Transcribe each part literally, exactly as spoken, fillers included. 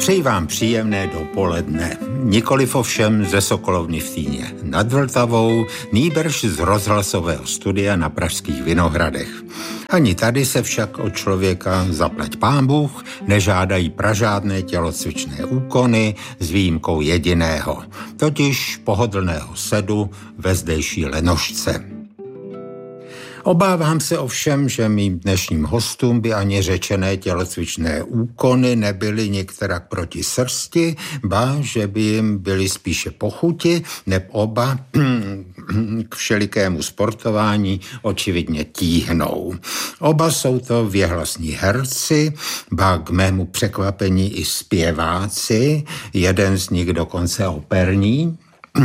Přeji vám příjemné dopoledne. Nikoliv ovšem ze Sokolovny v Týně nad Vltavou, nýbrž z rozhlasového studia na pražských Vinohradech. Ani tady se však od člověka, zaplať pán Bůh, nežádají pražádné tělocvičné úkony s výjimkou jediného, totiž pohodlného sedu ve zdejší lenošce. Obávám se ovšem, že mým dnešním hostům by ani řečené tělocvičné úkony nebyly některak proti srsti, ba že by jim byly spíše pochuti, neb oba k všelikému sportování očividně tíhnou. Oba jsou to věhlasní herci, ba k mému překvapení i zpěváci, jeden z nich dokonce operní.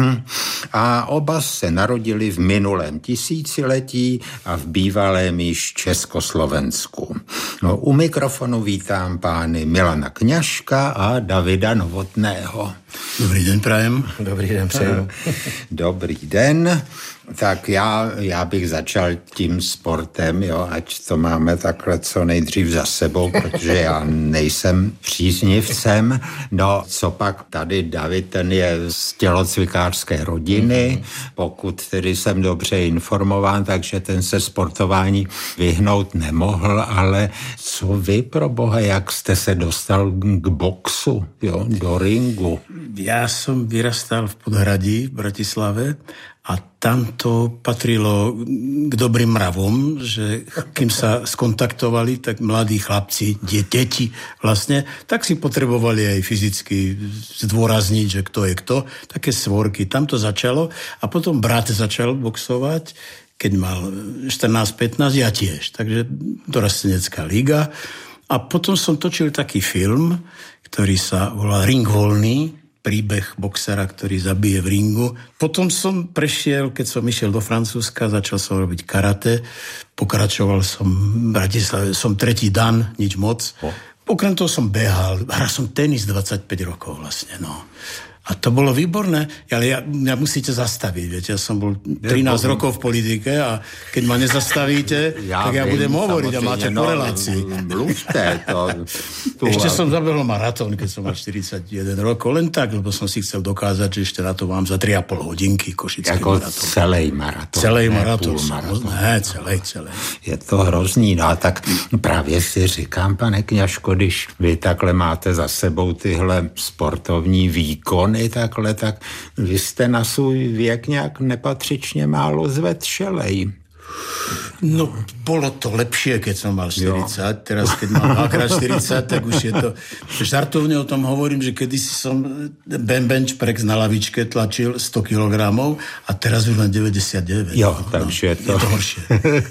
A oba se narodili v minulém tisíciletí a v bývalém již Československu. No, u mikrofonu vítám pány Milana Kňažka a Davida Novotného. Dobrý den, prajem. Dobrý den, přeju. Dobrý den. Tak já, já bych začal tím sportem, jo, ať to máme takhle co nejdřív za sebou, protože já nejsem příznivcem. No, co pak tady David, ten je z tělocvikářské rodiny, mm-hmm. pokud tedy jsem dobře informován, takže ten se sportování vyhnout nemohl, ale co vy pro boha, jak jste se dostal k boxu, jo, do ringu? Ja som vyrastal v Podhradí v Bratislave a tam to patrilo k dobrým mravom, že kým sa skontaktovali, tak mladí chlapci, deti vlastne, tak si potrebovali aj fyzicky zdôrazniť, že kto je kto. Také svorky. Tam to začalo a potom brat začal boxovať, keď mal štrnásť pätnásť, ja tiež. Takže dorastenecká liga. A potom som točil taký film, ktorý sa volá Ring voľný, príbeh boxera, ktorý zabije v ringu. Potom som prešiel, keď som išiel do Francúzska, začal som robiť karate, pokračoval som v Bratislave, som tretí dan, nič moc. Okrem toho som behal, hral som tenis dvadsaťpäť rokov vlastne, no. A to bolo výborné, ale ja, mňa musíte zastaviť, viete, ja som bol trinásť ja, rokov v politike a keď ma nezastavíte, ja tak ja viem, budem hovoriť a máte no, po relácii. Blúžte to. Tu, ešte a... som zabehol maratón, keď som mal štyridsaťjeden rokov, len tak, lebo som si chcel dokázať, že ešte na to mám za tri a pol hodinky košický jako maratón. Celej maratón. Celej maratón. Ne, celej, celej. Je to hrozný, no a tak právě si říkám, pane Kňažko, když vy takhle máte za sebou tyhle sportovní výkony, takhle, tak vy jste na svůj věk nějak nepatřičně málo zvetšelej. No, bolo to lepšie, keď som mal štyridsať. Jo. Teraz, keď mám dvakrát štyridsať, tak už je to... Žartovne o tom hovorím, že kedysi som bench press na lavičke tlačil sto kilogramov a teraz už len deväťdesiatdeväť. Jo, no, takže no, to... Je to horšie.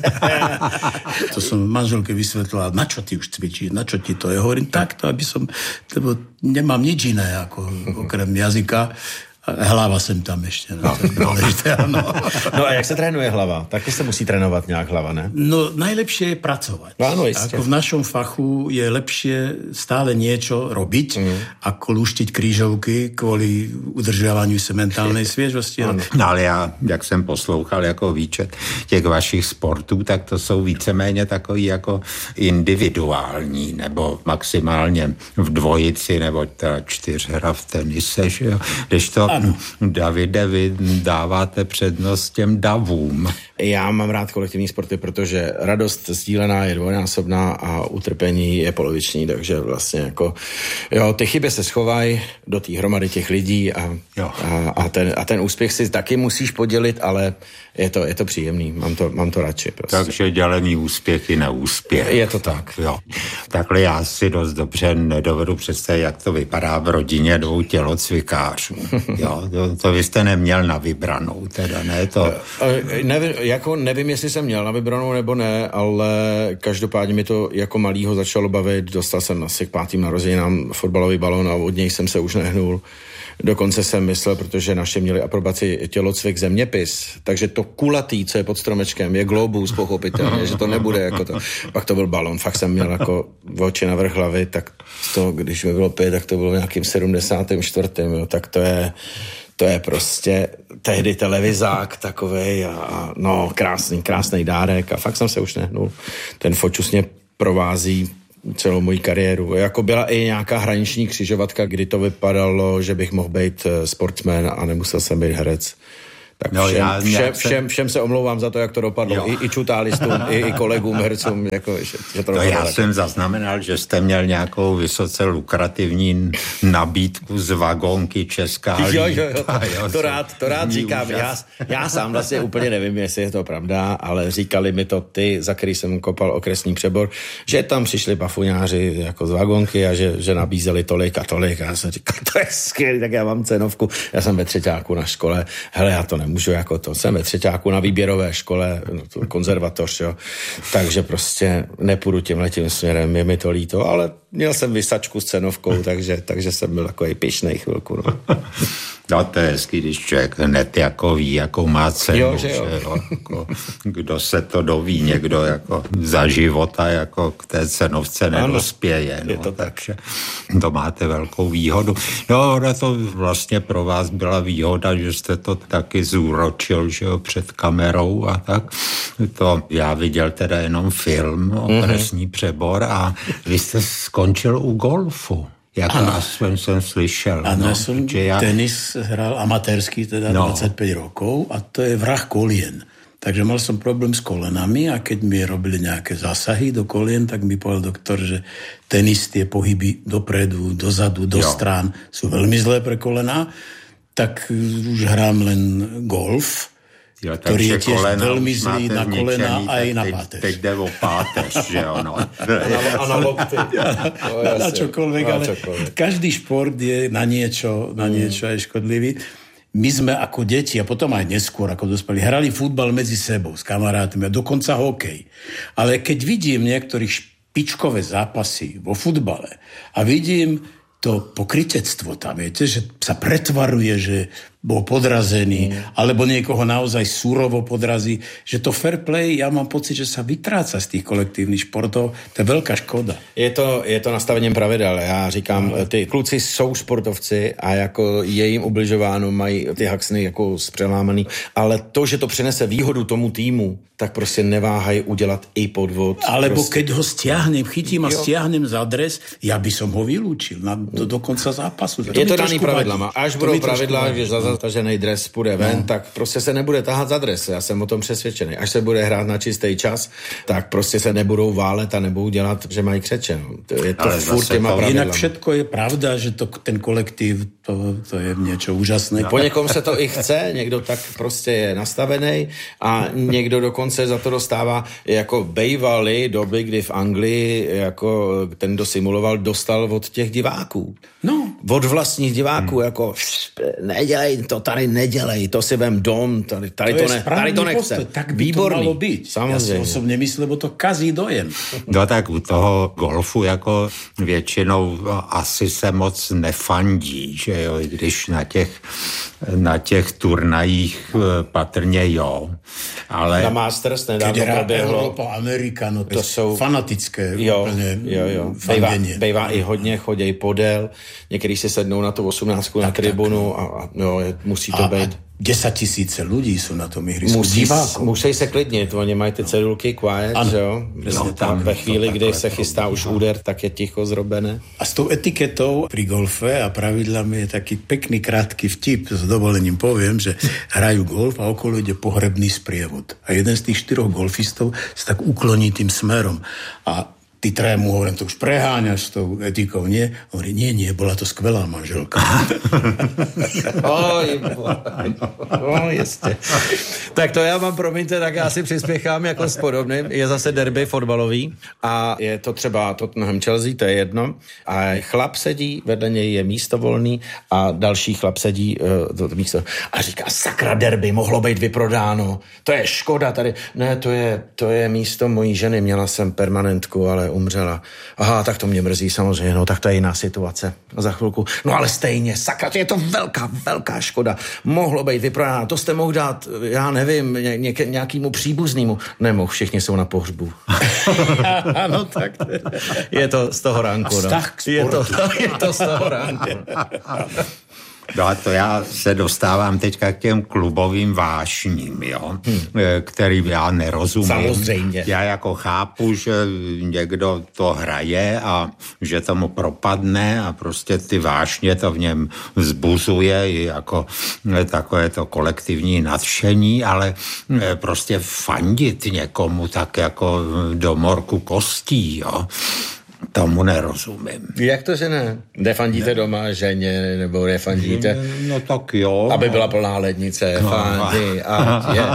To som manželke vysvetlila, na čo ty už cvičíš, na čo ti to je. Hovorím takto, aby som... Lebo nemám nič iné, ako okrem jazyka. Hlava jsem tam ještě. No, no. no. no a jak se trénuje hlava? Taky se musí trénovat nějak hlava, ne? No najlepšie je pracovať. Áno, isté. Ako v našom fachu je lepšie stále niečo robiť, mm. ako lúštiť krížovky kvôli udržiavaniu se mentálnej sviežosti. No ale já, jak jsem poslouchal jako výčet těch vašich sportů, tak to jsou víceméně takový jako individuální, nebo maximálně v dvojici, nebo ta čtyřhra v tenise, že jo? Když to ano. Davide, vy dáváte přednost těm davům. Já mám rád kolektivní sporty, protože radost sdílená je dvojnásobná a utrpení je poloviční, takže vlastně jako, jo, ty chyby se schovají do té hromady těch lidí a, a, a, ten, a ten úspěch si taky musíš podělit, ale je to, je to příjemný, mám to, mám to radši. Prostě. Takže dělený úspěchy na úspěch. Je to tak. Jo. Takhle já si dost dobře nedovedu představit, jak to vypadá v rodině dvou tělocvikářů. Jo, to, to vy jste neměl na vybranou, teda ne to... Nevím, jako nevím, jestli jsem měl na vybranou nebo ne, ale každopádně mi to jako malýho začalo bavit, dostal jsem asi k pátým narozeninám fotbalový balón a od něj jsem se už nehnul. Dokonce jsem myslel, protože naši měli aprobaci tělocvik zeměpis, takže to kulatý, co je pod stromečkem, je globus, pochopitelně, že to nebude jako to. Pak to byl balon, fakt jsem měl jako oči na vrch hlavy, tak to, když mi bylo pět, tak to bylo v nějakým sedmdesátém čtvrtém Jo, tak to je, to je prostě tehdy televizák takovej a, a no krásný, krásný dárek a fakt jsem se už nehnul. Ten fočus mě provází celou moji kariéru. Jako byla i nějaká hraniční křižovatka, kdy to vypadalo, že bych mohl být sportsman a nemusel jsem být herec. Tak no, všem, já, všem, jsem... všem, všem se omlouvám za to, jak to dopadlo. I, i čutálistům, i, i kolegům, hercům. Jako, že, že to no, já tak. jsem zaznamenal, že jste měl nějakou vysoce lukrativní nabídku z vagónky Česká jo, jo, jo, lípa. to, jo, to, rád, to rád říkám. Já, já sám vlastně úplně nevím, jestli je to pravda, ale říkali mi to ty, za který jsem kopal okresní přebor, že tam přišli bafuňáři jako z vagónky a že, že nabízeli tolik a tolik. A já jsem říkal, to je skvělý, tak já mám cenovku. Já jsem ve třeťáku na škole. Hele, já to nemůžu jako to. Jsem ve třeťáku na výběrové škole, no, konzervatoř, jo. Takže prostě nepůjdu tímhletím směrem, je mi to líto, ale měl jsem vysačku s cenovkou, takže, takže jsem byl takový pyšnej chvilku, no. No to je hezky, když člověk hned jako ví, jakou má cenu, jo, že jo. Že jo? Jako, kdo se to doví, někdo jako za života jako k té cenovce nedospěje. No, je to tak. Takže to máte velkou výhodu. No, ale to vlastně pro vás byla výhoda, že jste to taky zúročil, že jo, před kamerou a tak. To já viděl teda jenom film, okresní mm-hmm. přebor a vy jste skončil u golfu. Jak aspoň jsem slyšel. Ano, no, ja som ja... tenis hral amatérský, teda no. dvadsaťpäť rokov a to je vrah kolien. Takže mal som problém s kolenami a keď mi robili nejaké zásahy do kolien, tak mi povedal doktor, že tenis, tie pohyby dopredu, dozadu, do jo. strán sú veľmi zlé pre kolená, tak už hrám len golf, jo, ktorý je tiež veľmi zlý na kolena a aj na páteř. Teď jde o páteř, že ono. A na lokty. Na čokoľvek, ale každý šport je na niečo, na niečo aj škodlivý. My sme ako deti a potom aj neskôr ako dospelí hrali futbal medzi sebou s kamarátmi a dokonca hokej. Ale keď vidím niektorých špičkové zápasy vo futbale a vidím to pokrytectvo tam, viete, že sa pretvaruje, že bol podrazený, mm. alebo niekoho naozaj surovo podrazí, že to fair play, ja mám pocit, že sa vytráca z tých kolektívnych športov, to je veľká škoda. Je to, je to nastavením pravidel, já říkám, mm. ty kluci jsou športovci a jako je jim ubližováno, mají ty haxny jako zpřelámaný, ale to, že to přinese výhodu tomu týmu, tak prostě neváhají udělat i podvod. Alebo prostě. keď ho stiahnem, chytím a jo. stiahnem za dres, ja by som ho vylúčil na, do, do konca zápasu. To je to daný pravidlama. Až to budou pravidla, že za zatažený dres půjde ven, no. tak prostě se nebude tahat za dres. Já jsem o tom přesvědčený. Až se bude hrát na čistý čas, tak prostě se nebudou válet a nebudou dělat, že mají křeče. To je to ale furt těma pravidlama. Jinak všetko je pravda, že to, ten kolektiv, to, to je něco úžasné. Po někom se to i chce, někdo tak prostě je nastavený a někdo dokonce za to dostává jako bejvaly doby, kdy v Anglii jako ten, kdo simuloval, dostal od těch diváků. No. Od vlastních diváků, hmm. jako nedělej, to tady nedělej, to si vem dom, tady, tady to, to, ne, tady to nechce. Postoj, tak by Výborný. To malo být. Samozřejmě. Já si osobně myslím, lebo to kazí dojem. No tak u toho golfu jako většinou asi se moc nefandí, že jo, když na těch, na těch turnajích patrně jo, ale... Na Masters nedávno proběhlo. Evropa, Amerika, no to, to jsou fanatické jo, úplně jo, jo. Bejvá, bejvá i hodně, choděj podél, některý si sednou na tu osmnáctku na tribunu a, a jo, musí to a, být. A desaťtisíce ľudí sú na tom ihrisku. Musí, musí se klidnit, oni mají ty cedulky quiet, ano, že jo? No, tam ve chvíli, kdy se chystá už úder, tak je ticho zrobené. A s tou etiketou pri golfe a pravidlami je taký pekný krátky vtip, s dovolením poviem, že hrajú golf a okolo ide pohrebný sprievod. A jeden z tých štyroch golfistov sa tak ukloní tým smerom. A ty traja mu hovorím, to už preháňaš s tou etikou, nie? Hovorí, nie, nie, bola to skvelá manželka. Oj, no, jistě. Tak to já vám, promiňte, tak já si přispěchám jako s podobným. Je zase derby fotbalový a je to třeba Tottenham Chelsea, to je jedno. A chlap sedí, vedle něj je místo volný a další chlap sedí uh, to místo a říká, sakra, derby, mohlo být vyprodáno. To je škoda tady. Ne, to je, to je místo mojí ženy, měla jsem permanentku, ale umřela. Aha, tak to mě mrzí samozřejmě, no tak to je jiná situace. A za chvilku, no ale stejně, sakra, je to velká, velká škoda. Mohlo být vyprodáno, to jste mohl dát, já nevím, ně, ně, nějakýmu příbuznému. Nemohl, všichni jsou na pohřbu. Ano, tak. Je to z toho ránku, no. Je to, je to z toho ránku. No a to já se dostávám teďka k těm klubovým vášním, jo, hmm. kterým já nerozumím. Samozřejmě. Já jako chápu, že někdo to hraje a že tomu propadne a prostě ty vášně to v něm vzbuzuje jako takové to kolektivní nadšení, ale prostě fandit někomu tak jako do morku kostí, jo. Tomu nerozumím. Jak to, že ne? Nefandíte ne. doma ženě, nebo nefandíte? No tak jo. Aby byla plná lednice, no. Fandí, a je.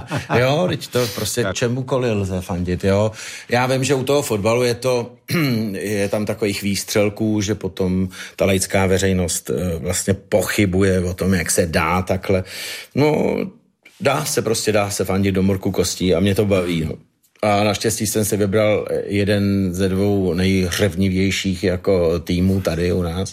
Jo, teď to prostě tak. Čemukoliv lze fandit, jo. Já vím, že u toho fotbalu je to, je tam takových výstřelků, že potom ta laická veřejnost vlastně pochybuje o tom, jak se dá takhle. No, dá se prostě, dá se fandit do morku kostí a mě to baví, no. A naštěstí jsem si vybral jeden ze dvou nejhřevnivějších jako týmů tady u nás.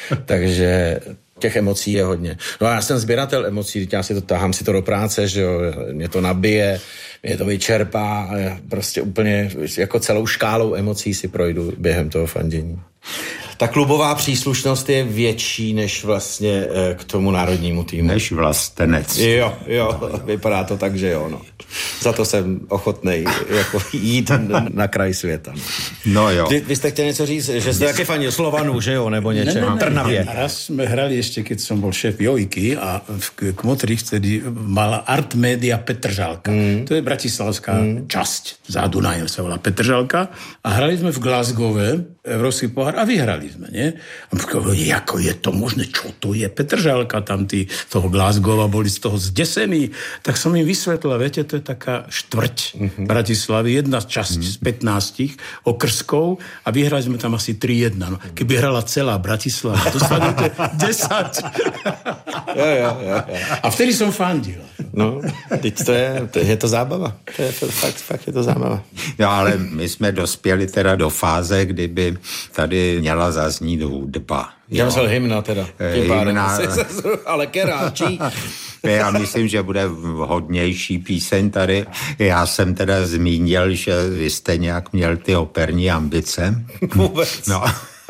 Takže těch emocí je hodně. No a já jsem sběratel emocí, já si to tahám si to do práce, že jo, mě to nabije, mě to vyčerpá a já prostě úplně jako celou škálou emocí si projdu během toho fandění. Ta klubová příslušnost je větší než vlastně k tomu národnímu týmu. Než vlastenec. Jo, jo, vypadá to tak, že jo, no. Za to jsem ochotnej jako jít na, na kraj světa. No jo. Vy, vy jste chtěli něco říct, že jste taky fandil Slovanu, že jo, nebo něčem? Ne, ne, ne. Trnavě. Raz jsme hrali ještě, keď som bol šéf Jojky a v Kmotrích vtedy mala Art Media Petržalka. Mm. To je bratislavská mm. časť. Za Dunajem sa volá Petržalka. A hrali sme v Glasgowe, Európsky pohár, a vyhrali sme, nie? A povedali, ako je to možné, čo to je Petržalka, tam tí toho Glasgowa boli z toho zdesení. Tak som im vysvetlil, viete, to je taká štvrť mm-hmm. Bratislavy, jedna časť mm-hmm. z pätnástich okrskou a vyhrali sme tam asi tri jedna. No, keby hrala celá Bratislava, dostanete desať. Jo, jo, jo, jo. A vtedy som fandil. No, teď to je, to je to zábava. To je to, fakt, fakt je to zábava. No, ale my jsme dospěli teda do fáze, kdyby tady měla zaznít hudba. Já myslel hymna teda. Hymna. Ale keráčí. Já myslím, že bude hodnější píseň tady. Já jsem teda zmínil, že vy jste nějak měl ty operní ambice. Vůbec. No.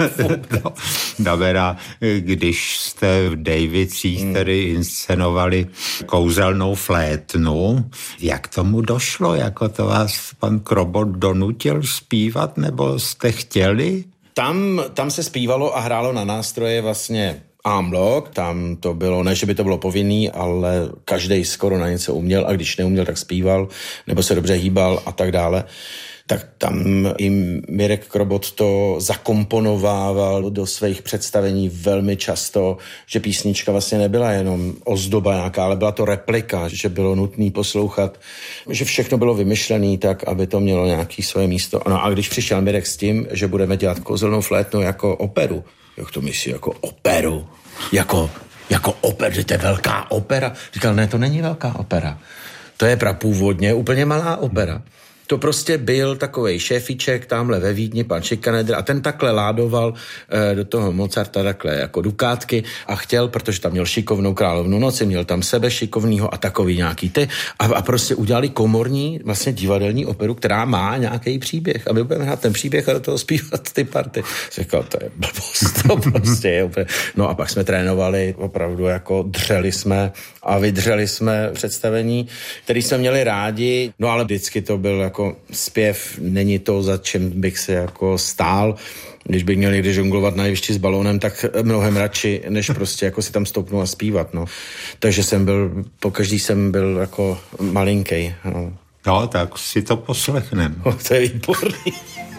No, Davera, když jste v Dejvicích hmm. tedy inscenovali kouzelnou flétnu, jak tomu došlo? Jako to vás pan Krobot donutil zpívat, nebo jste chtěli? Tam, tam se zpívalo a hrálo na nástroje vlastně en-bloc, tam to bylo, ne, že by to bylo povinný, ale každej skoro na něco uměl a když neuměl, tak zpíval, nebo se dobře hýbal a tak dále. Tak tam i Mirek Krobot to zakomponovával do svých představení velmi často, že písnička vlastně nebyla jenom ozdoba nějaká, ale byla to replika, že bylo nutné poslouchat, že všechno bylo vymyšlené tak, aby to mělo nějaké svoje místo. No a když přišel Mirek s tím, že budeme dělat kouzelnou flétnu jako operu, jak to myslí, jako operu, jako, jako operu, to je velká opera. Říkal, ne, to není velká opera, to je prapůvodně úplně malá opera. To prostě byl takovej šéfiček tamhle ve Vídni, pan Schikaneder, a ten takhle ládoval e, do toho Mozarta takhle jako dukátky a chtěl, protože tam měl šikovnou královnu noci, měl tam sebe šikovnýho a takový nějaký ty a, a prostě udělali komorní vlastně divadelní operu, která má nějaký příběh a my budeme hrát ten příběh a do toho zpívat ty party. Říkal, to je blbost, to prostě je úplně. No a pak jsme trénovali, opravdu jako dřeli jsme a vydřeli jsme představení, který jsme měli rádi, no ale vždycky to byl jako zpěv, není to, za čím bych se jako stál. Když bych měl někdy žonglovat na jevišti s balónem, tak mnohem radši, než prostě jako si tam stoupnu a zpívat, no. Takže jsem byl, pokaždý jsem byl jako malinkej, no. No, tak si to poslechneme. No, to je výborný.